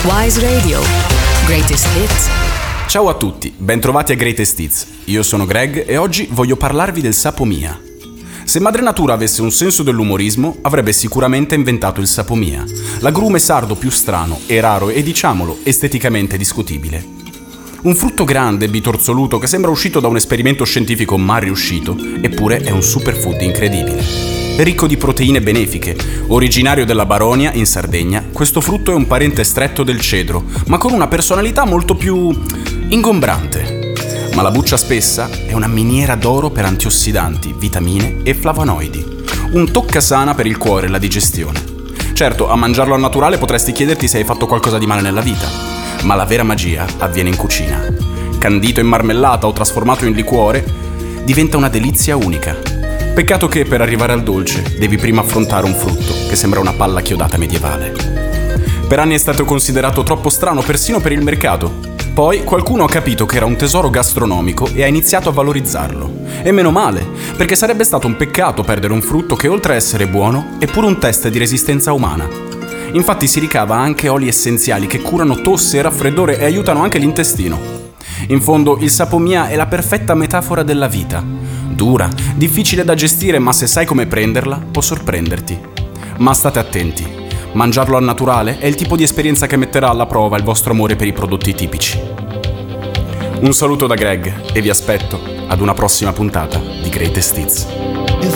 Wise Radio. Greatest Hits. Ciao a tutti, bentrovati a Greatest Hits. Io sono Greg e oggi voglio parlarvi del sapomia. Se Madre Natura avesse un senso dell'umorismo, avrebbe sicuramente inventato il sapomia, l'agrume sardo più strano e raro e, diciamolo, esteticamente discutibile. Un frutto grande, bitorzoluto, che sembra uscito da un esperimento scientifico mal riuscito, eppure è un superfood incredibile. Ricco di proteine benefiche, originario della Baronia, in Sardegna, questo frutto è un parente stretto del cedro, ma con una personalità molto più ingombrante. Ma la buccia spessa è una miniera d'oro per antiossidanti, vitamine e flavonoidi. Un toccasana per il cuore e la digestione. Certo, a mangiarlo al naturale potresti chiederti se hai fatto qualcosa di male nella vita, ma la vera magia avviene in cucina. Candito in marmellata o trasformato in liquore, diventa una delizia unica. Peccato che per arrivare al dolce devi prima affrontare un frutto che sembra una palla chiodata medievale. Per anni è stato considerato troppo strano persino per il mercato. Poi qualcuno ha capito che era un tesoro gastronomico e ha iniziato a valorizzarlo. E meno male, perché sarebbe stato un peccato perdere un frutto che oltre a essere buono è pure un test di resistenza umana. Infatti si ricava anche oli essenziali che curano tosse e raffreddore e aiutano anche l'intestino. In fondo il sapomia è la perfetta metafora della vita. Dura, difficile da gestire, ma se sai come prenderla, può sorprenderti. Ma state attenti, mangiarlo al naturale è il tipo di esperienza che metterà alla prova il vostro amore per i prodotti tipici. Un saluto da Greg e vi aspetto ad una prossima puntata di Greatest Hits.